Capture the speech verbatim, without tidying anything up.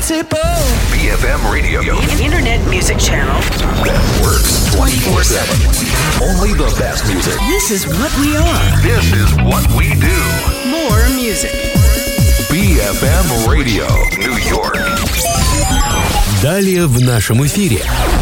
Principle. B F M Radio. Internet music channel that works twenty-four seven. Only the best music. This is what we are. This is what we do. More music. B F M Radio, New York. Далее в нашем эфире.